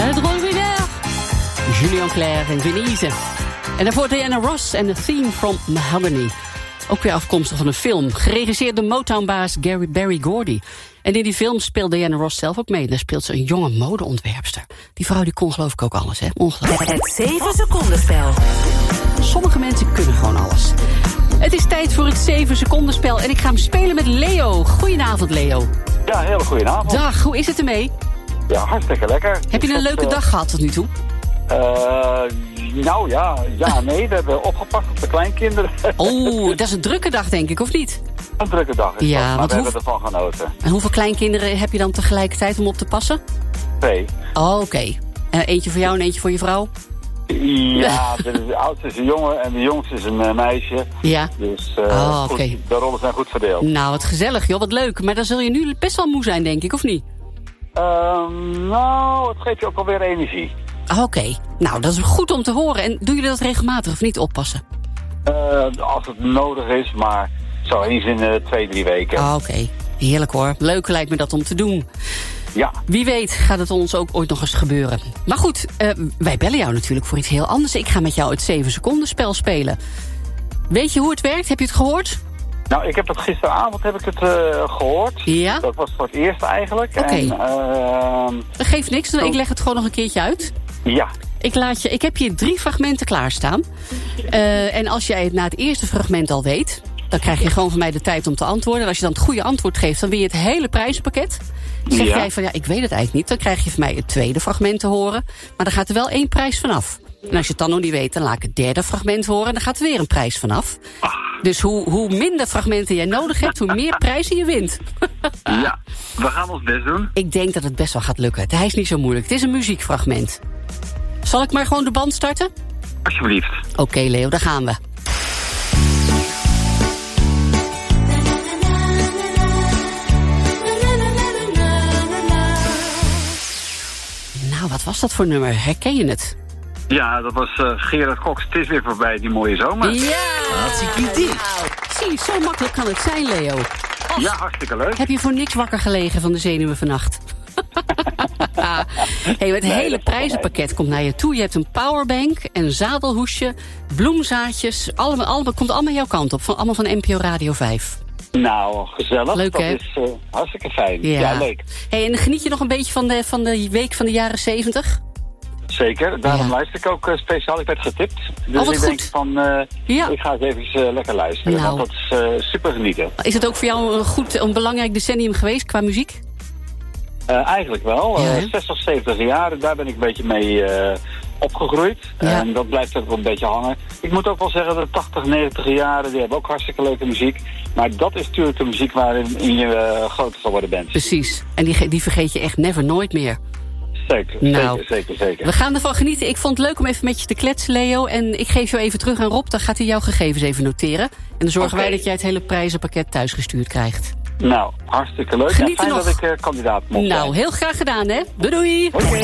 Drôle mineur. Julien Clerc en Venise. En daarvoor Diana Ross en The Theme from Mahogany. Ook weer afkomstig van een film. Geregisseerd door Motown-baas Berry Gordy. En in die film speelt Diana Ross zelf ook mee. Daar speelt ze een jonge modeontwerpster. Die vrouw die kon geloof ik ook alles, hè? Ongelooflijk. Het 7 secondenspel. Sommige mensen kunnen gewoon alles. Het is tijd voor het 7 secondenspel. En ik ga hem spelen met Leo. Goedenavond, Leo. Ja, hele goedenavond. Dag, hoe is het ermee? Ja, hartstikke lekker. Heb je een leuke dag gehad tot nu toe? Nou nee, we hebben opgepast op de kleinkinderen. Oh, dat is een drukke dag denk ik, of niet? Een drukke dag is Ja, dat, maar want we hebben ervan genoten. En hoeveel kleinkinderen heb je dan tegelijkertijd om op te passen? 2. Oh, oké. Eentje voor jou en eentje voor je vrouw? Ja, de oudste is een jongen en de jongste is een meisje. Ja. Dus oké. De rollen zijn goed verdeeld. Nou, wat gezellig joh, wat leuk. Maar dan zul je nu best wel moe zijn, denk ik, of niet? Nou, het geeft je ook alweer energie. Oké. Nou, dat is goed om te horen. En doen jullie dat regelmatig of niet, oppassen? Als het nodig is, maar zo eens in 2-3 weken. Oké. Heerlijk hoor. Leuk lijkt me dat om te doen. Ja. Wie weet gaat het ons ook ooit nog eens gebeuren. Maar goed, wij bellen jou natuurlijk voor iets heel anders. Ik ga met jou het 7 seconden spel spelen. Weet je hoe het werkt? Heb je het gehoord? Nou, ik heb het gisteravond gehoord. Ja? Dat was voor het eerst eigenlijk. Oké. En, dat geeft niks, ik leg het gewoon nog een keertje uit. Ja. Ik heb hier 3 fragmenten klaarstaan. En als jij het na het eerste fragment al weet, dan krijg je gewoon van mij de tijd om te antwoorden. En als je dan het goede antwoord geeft, dan win je het hele prijzenpakket. Zeg jij van, ja, ik weet het eigenlijk niet, dan krijg je van mij het tweede fragment te horen. Maar dan gaat er wel 1 prijs vanaf. En als je het dan nog niet weet, dan laat ik het derde fragment horen en dan gaat er weer een prijs vanaf. Dus hoe minder fragmenten jij nodig hebt, hoe meer prijzen je wint. Ja, we gaan ons best doen. Ik denk dat het best wel gaat lukken. Hij is niet zo moeilijk. Het is een muziekfragment. Zal ik maar gewoon de band starten? Alsjeblieft. Oké, Leo, daar gaan we. Nou, wat was dat voor nummer? Herken je het? Ja, dat was Gerard Cox. Het is weer voorbij, die mooie zomer. Ja! Hartstikke. Zie, zo makkelijk kan het zijn, Leo. Ja, hartstikke leuk. Heb je voor niks wakker gelegen van de zenuwen vannacht? Het hele prijzenpakket komt naar je toe. Je hebt een powerbank, een zadelhoesje, bloemzaadjes. Komt allemaal jouw kant op. Allemaal van NPO Radio 5. Nou, gezellig. Leuk, dat hè? is hartstikke fijn. Ja, leuk. En geniet je nog een beetje van de week van de jaren 70? Zeker, daarom luister ik ook speciaal. Ik werd getipt. Dus wat ik denk goed. van, ik ga eens even lekker luisteren. Nou. Want dat is super genieten. Is het ook voor jou een belangrijk decennium geweest qua muziek? Eigenlijk wel. Ja, 60, 70 jaar, daar ben ik een beetje mee opgegroeid. Ja. En dat blijft ook wel een beetje hangen. Ik moet ook wel zeggen dat de 80, 90 jaren, die hebben ook hartstikke leuke muziek. Maar dat is natuurlijk de muziek waarin je groter geworden bent. Precies. En die vergeet je echt nooit meer. Zeker, Nou, zeker. We gaan ervan genieten. Ik vond het leuk om even met je te kletsen, Leo. En ik geef jou even terug aan Rob. Dan gaat hij jouw gegevens even noteren. En dan zorgen wij dat jij het hele prijzenpakket thuisgestuurd krijgt. Nou, hartstikke leuk. Geniet fijn er nog. dat ik kandidaat mocht zijn. Nou, heel graag gedaan, hè? Doei doei! Okay.